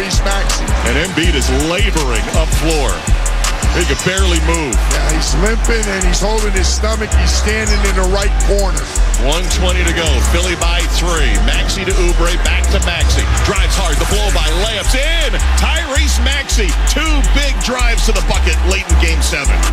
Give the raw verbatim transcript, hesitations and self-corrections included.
Tyrese Maxey. And Embiid is laboring up floor. He could barely move. Yeah, he's limping and he's holding his stomach. He's standing in the right corner. one twenty to go. Philly by three. Maxey to Oubre. Back to Maxey. Drives hard. The blow by. Layups in. Tyrese Maxey. Two big drives to the bucket late in game seven.